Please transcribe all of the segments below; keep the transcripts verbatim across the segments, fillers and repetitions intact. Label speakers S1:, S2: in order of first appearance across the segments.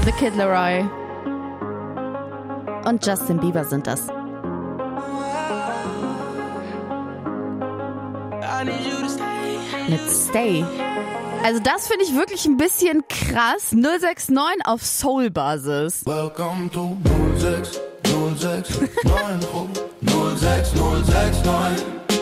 S1: The Kid Laroi und Justin Bieber sind das. Mit Stay. Also das finde ich wirklich ein bisschen krass. null sechs neun auf Soul-Basis.
S2: Welcome to null sechs null sechs neun null sechs null sechs neun.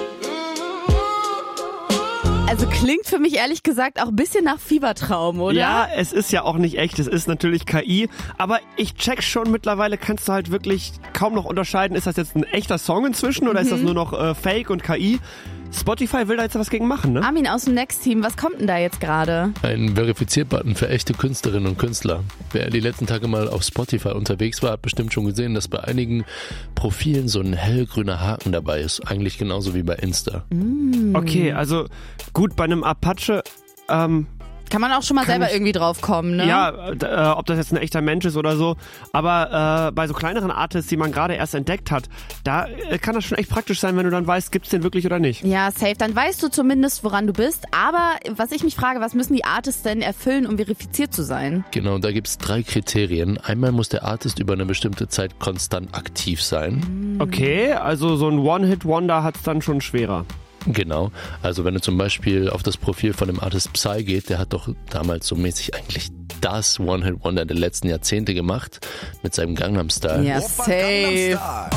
S1: Also klingt für mich ehrlich gesagt auch ein bisschen nach Fiebertraum, oder?
S3: Ja, es ist ja auch nicht echt, es ist natürlich K I, aber ich check schon, mittlerweile kannst du halt wirklich kaum noch unterscheiden, ist das jetzt ein echter Song inzwischen oder mhm. ist das nur noch äh, Fake und K I? Spotify will da jetzt was gegen machen, ne?
S1: Armin aus dem Next-Team, was kommt denn da jetzt gerade?
S4: Ein Verifiziert-Button für echte Künstlerinnen und Künstler. Wer die letzten Tage mal auf Spotify unterwegs war, hat bestimmt schon gesehen, dass bei einigen Profilen so ein hellgrüner Haken dabei ist. Eigentlich genauso wie bei Insta.
S1: Mm.
S3: Okay, also gut, bei einem Apache... Ähm
S1: Kann man auch schon mal selber
S3: ich,
S1: irgendwie drauf kommen, ne?
S3: Ja, äh, ob das jetzt ein echter Mensch ist oder so. Aber äh, bei so kleineren Artists, die man gerade erst entdeckt hat, da äh, kann das schon echt praktisch sein, wenn du dann weißt, gibt's den wirklich oder nicht.
S1: Ja, safe. Dann weißt du zumindest, woran du bist. Aber was ich mich frage, was müssen die Artists denn erfüllen, um verifiziert zu sein?
S4: Genau, da gibt's drei Kriterien. Einmal muss der Artist über eine bestimmte Zeit konstant aktiv sein.
S3: Okay, also so ein One-Hit-Wonder hat's dann schon schwerer.
S4: Genau, also wenn du zum Beispiel auf das Profil von dem Artist Psy geht, der hat doch damals so mäßig eigentlich das One-Hit-Wonder der letzten Jahrzehnte gemacht mit seinem Gangnam Style.
S1: Ja, safe.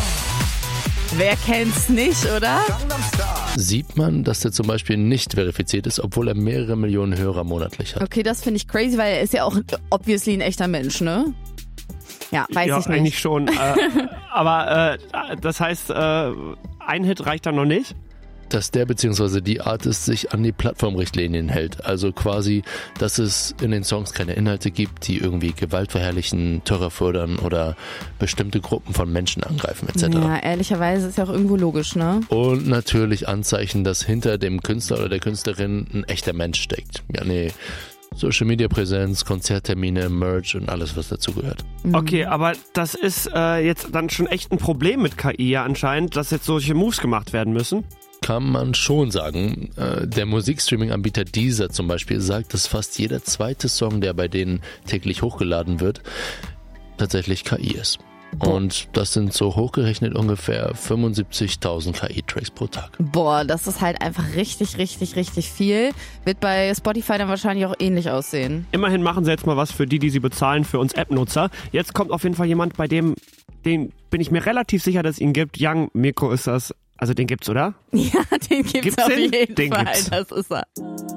S1: Wer kennt's nicht, oder?
S4: Sieht man, dass der zum Beispiel nicht verifiziert ist, obwohl er mehrere Millionen Hörer monatlich hat.
S1: Okay, das finde ich crazy, weil er ist ja auch obviously ein echter Mensch, ne? Ja, weiß
S3: ja,
S1: ich nicht.
S3: eigentlich schon. äh, aber äh, das heißt, äh, ein Hit reicht dann noch nicht?
S4: Dass der bzw. die Artist sich an die Plattformrichtlinien hält. Also quasi, dass es in den Songs keine Inhalte gibt, die irgendwie Gewalt verherrlichen, Terror fördern oder bestimmte Gruppen von Menschen angreifen et cetera.
S1: Ja, ehrlicherweise ist ja auch irgendwo logisch, ne?
S4: Und natürlich Anzeichen, dass hinter dem Künstler oder der Künstlerin ein echter Mensch steckt. Ja, nee. Social Media Präsenz, Konzerttermine, Merch und alles, was dazu gehört.
S3: Okay, aber das ist äh, jetzt dann schon echt ein Problem mit K I ja anscheinend, dass jetzt solche Moves gemacht werden müssen.
S4: Kann man schon sagen. Der Musikstreaming-Anbieter Deezer zum Beispiel sagt, dass fast jeder zweite Song, der bei denen täglich hochgeladen wird, tatsächlich K I ist. Und das sind so hochgerechnet ungefähr fünfundsiebzigtausend K I-Tracks pro Tag.
S1: Boah, das ist halt einfach richtig, richtig, richtig viel. Wird bei Spotify dann wahrscheinlich auch ähnlich aussehen.
S3: Immerhin machen sie jetzt mal was für die, die sie bezahlen, für uns App-Nutzer. Jetzt kommt auf jeden Fall jemand, bei dem, den bin ich mir relativ sicher, dass es ihn gibt. Young Miko ist das. Also den gibt's, oder?
S1: Ja, den gibt's,
S3: Gibt's
S1: auf
S3: den?
S1: jeden
S3: Den
S1: Fall.
S3: gibt's.
S1: Das ist er.